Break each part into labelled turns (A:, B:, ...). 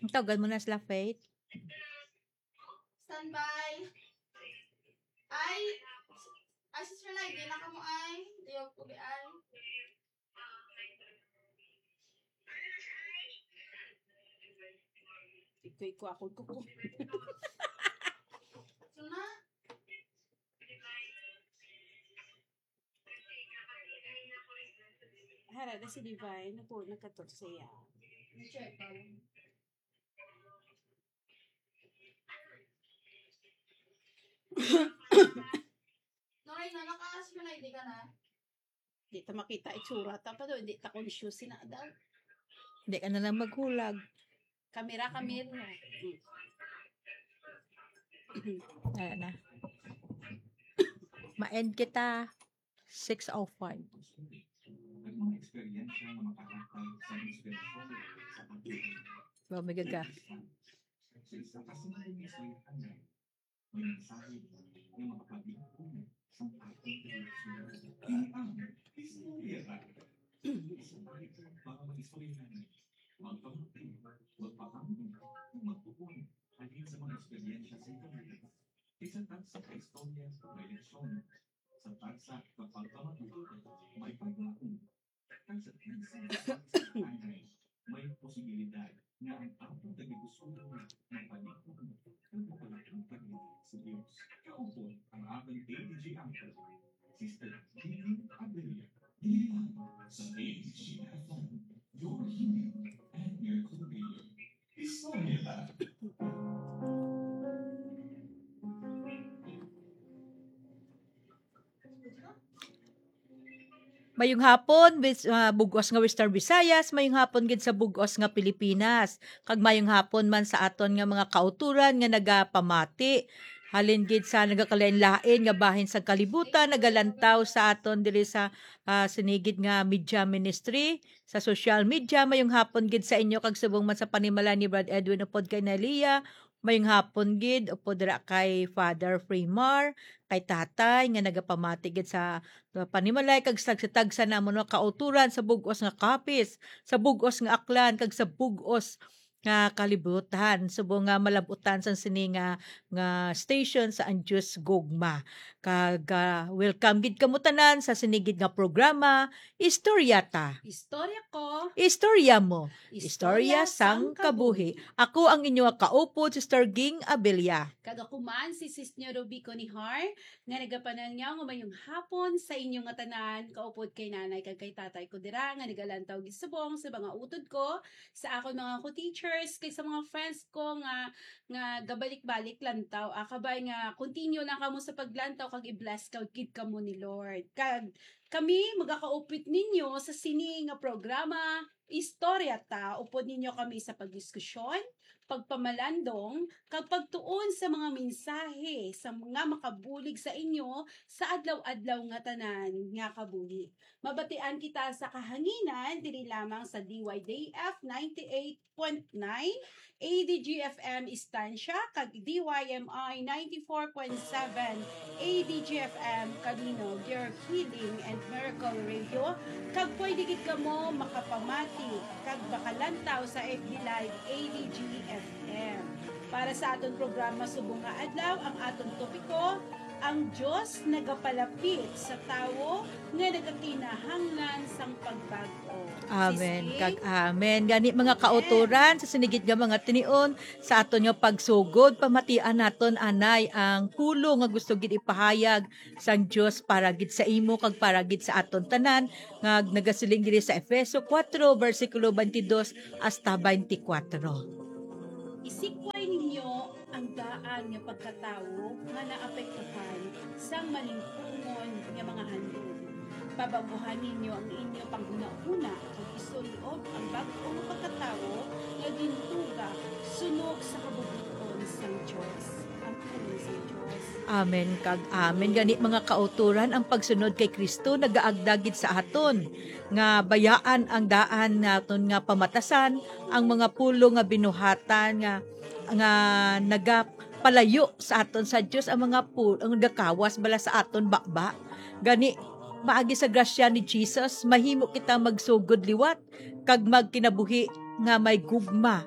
A: Tawagan mo na sila, Faith.
B: Standby. Ay, Sister Lady, naka mo ay. Diyog ko ay.
C: Ikoy ko ako.
B: So na?
C: Harada si Divine, nagkatok siya.
B: Check pa. Noray na, naka-Sister Lady ka na?
C: Di ta makita itsura. Tapos hindi ta conscious na daw.
A: Hindi ka na lang maghulag.
C: Kamera.
A: Ayan na. Ma-end kita. 6:05. Lumigaga. Mayong hapon with bugos nga Western Visayas, mayong hapon gid sa bugos nga Pilipinas. Kag mayong hapon man sa aton nga mga kauturan nga nagapamati. Halin gid sa nagakalain-lain nga bahin sa kalibutan, nagalantaw sa aton diri sa sinigid nga media ministry sa social media. Mayong hapon gid sa inyo kag subong man sa panimala ni Brad Edwin upod kay Nalia. Mayong hapon gid upod dira kay Father Fremar, kay tatay nga nagapamati gid sa panimalay kag tagsa namon nga kauturan sa bugos nga kapis, sa bugos nga aklan kag sa bugos nga kalibutan subong nga malabutan sa sini nga station sa Anjus Gugma. Kag welcome gid kamo tanan sa sinigid nga programa Istorya ta.
C: Istorya ko.
A: Istorya mo. Istorya sang kabuhi. Ako ang inyong kaupod, Sister Ging Abelia.
C: Kag ako man si Sister Rubico ni Har, nga nagapanan nga mayong hapon sa inyong nga tanan, kaupod kay nanay kag kay tatay ko dira nga nagalantaw gisubong sa mga utod ko, sa akon mga co-teachers, kay sa mga friends ko nga gabalik-balik lantaw. Akabay nga continue lang kamo sa paglantaw kag i-bless kag kamo ni Lord. Kag kami magakaupit ninyo sa sini nga programa Istorya ta. Upod ninyo kami sa pagdiskusyon, pagpamalandong, kag pagtuon sa mga mensahe sa mga makabulig sa inyo sa adlaw-adlaw nga tanan nga kabuhi. Mabatian kita sa kahanginan dili lamang sa DYDF 98.9 ADGFM Istansya kag DYMI 94.7 ADGFM Kalinog, your healing and miracle radio. Kag pwede gid kamo makapamati kag bakalantaw sa FB Live ADGFM. Para sa aton programa subong nga adlaw, ang aton topiko, ang Diyos nagapalapit sa tawo nga nagakinahanglan sang pagbago.
A: Amen. Kag amen. Gani mga kauturan sa sinigid nga mga tinion sa aton nga pagsugod, pamatian naton anay ang pulo nga gusto gid ipahayag sang Dios para gid sa imo kag para gid sa aton tanan nga nagasiling diri sa Efeso 4 bersikulo 22 hasta 24.
C: Isikway ninyo ang daan nga pagkatawo nga naapektuhan sa malingkungon nga mga handog. Pabaguhan ninyo ang inyo panghuna-huna kag isulod ang bag-o nga pagkatawo nga gintuga sunog sa kabubuton sang Dios. Ang puno sa Dios.
A: Amen kag amen. Gani mga kauturan ang pagsunod kay Kristo nagaagdagid sa aton nga bayaan ang daan naton nga pamatasan ang mga pulo nga binuhatan nga nagapalayo sa aton sa Dios ang mga pulo ang nagakawas bala sa aton bakba. Gani maagi sa grasya ni Jesus mahimo kita magsugod liwat kag magkinabuhi nga may gugma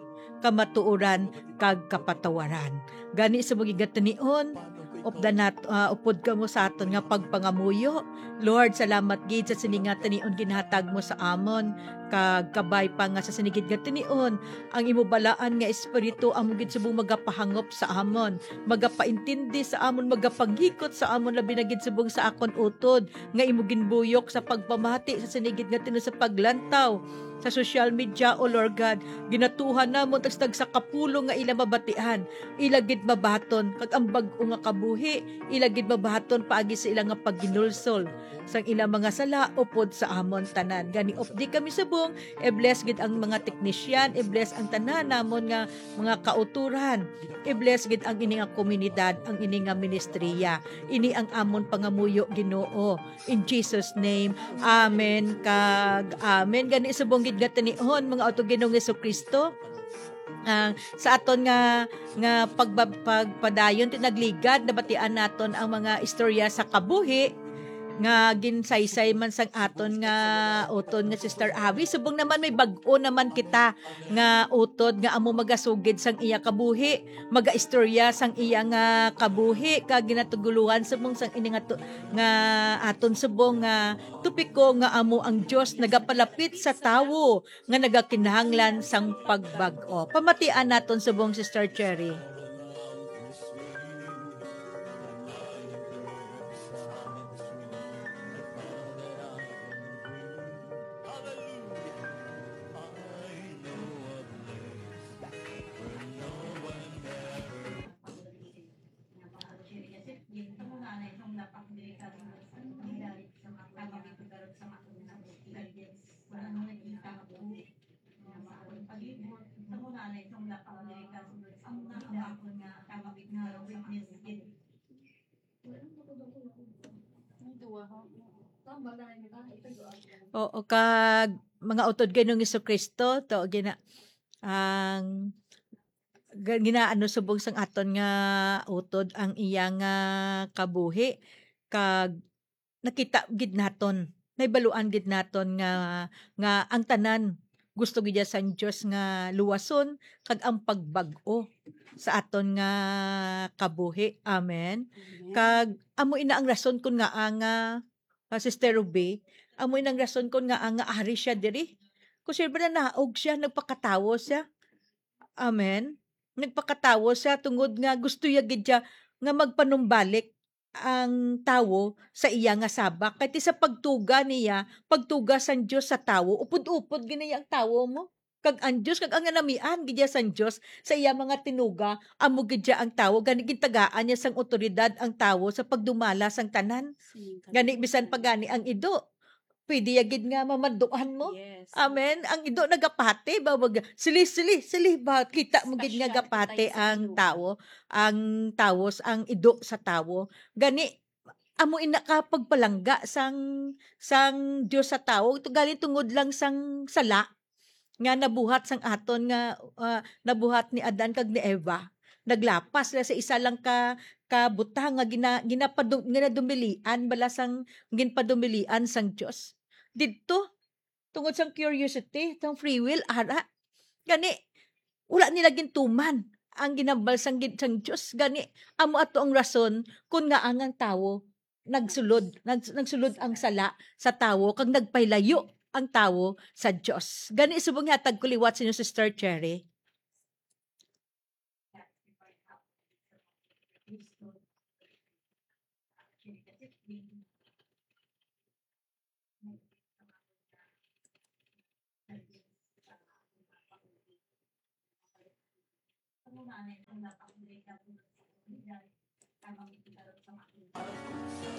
A: kamatuoran kag kapatawaran. Gani sa mga gatanion, upod ka mo sa aton nga pagpangamuyo. Lord, salamat gid sa siningat tanion ginhatag mo sa amon, kag kabay pa nga sa sinigid nga tanion ang imubalaan nga espiritu amo gid subong magapahangop sa amon, magapaintindi sa amon, magapaghikot sa amon, labi na gid subong sa akon utod nga imo ginbuyok sa pagpamati sa sinigid nga tanion, sa paglantaw sa social media. O Lord God, ginatuhan na mo tagstag sa kapulo nga ila mabatian, ilagid mabaton kag ang bag-o nga kabuhi, ilagid mabaton paagi sa ila nga pagginulsol sang ila mga sala upod sa amon tanan. Gani opdi kami subong, i-bless gid ang mga teknisyan, i-bless ang tanan namon nga mga kauturan, i-bless gid ang ini nga komunidad, ang ini nga ministriya, ini ang amon pangamuyo Ginoo, in Jesus name, amen kag amen. Gani subong gid nga tanihon mga auto Ginoong Jesucristo, sa aton nga pagpadayon tinagligad nabatian naton ang mga istorya sa kabuhi nga ginsaysay man sang aton nga utod nga Sister Abby. Subong naman may bag-o naman kita nga utod nga amo magasugid sang iya kabuhi, magaistorya sang iya nga kabuhi, kag ginatuguluhan subong sang ini nga aton subong nga tupiko nga amo ang Dios nagapalapit sa tawo nga nagakinahanglan sang pagbag-o. Pamatian naton subong Sister Cherry. Oo, kag mga utod Ginoong Jesucristo to ang ginaano subong sang aton nga utod ang iya nga kabuhi, kag nakita gid naton, naibaluan gid naton nga ang tanan gusto gid sa Dios nga luwason kag ang pagbag-o sa aton nga kabuhi. Amen. Kag amo ina ang rason kun nga Sister Ruby, amo ina ang rason kun nga ari siya diri. Kung siyempre na naog siya, nagpakatawo siya. Amen. Nagpakatawo siya tungod nga gusto ya gid siya nga magpanumbalik ang tawo sa iya nga sabak. Kay ti sa pagtuga niya, pagtuga sang Dios sa tawo, upod-upod ginaya ang tawo mo. Kag ang Dios kag ang namian gid sang Dios sa iya mga tinuga, amo gid ang tawo, gani gid tagaan niya sang otoridad ang tawo sa pagdumala sang tanan. Gani bisan pa gani ang ido, pwede yagid nga mamanduan mo.
C: Yes.
A: Amen. Ang ido nagapate ba sili ba kita mo gid nga gapate ang tawo, ang tawos ang ido sa tawo. Gani amo ina ka pagpalangga sang Dios sa tawo. Ito gali tungod lang sang sala nga nabuhat sang aton nga nabuhat ni Adan kag ni Eva. Naglapas sila sa isa lang ka butang nga ginadumilian bala sang ginpadumilian sang Dios. Didto tungod sang curiosity, tong free will ara. Gani wala nila gintuman ang ginambal sang Dios. Gani amo ato ang rason kun nga ang tawo nagsulod ang sala sa tawo kag nagpailayo ang tawo sa Dios. Gani subong hatag ko liwat sa inyo, Sister Cherry.